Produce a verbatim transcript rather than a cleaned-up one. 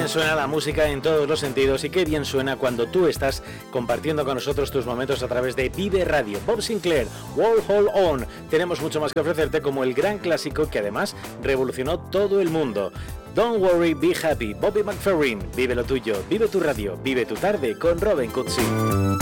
suena la música en todos los sentidos y qué bien suena cuando tú estás compartiendo con nosotros tus momentos a través de Vive Radio. Bob Sinclair, Wall Hold On. Tenemos mucho más que ofrecerte, como el gran clásico que además revolucionó todo el mundo. Don't Worry, Be Happy, Bobby McFerrin. Vive lo tuyo, vive tu radio, vive tu tarde con Robin Cutsi.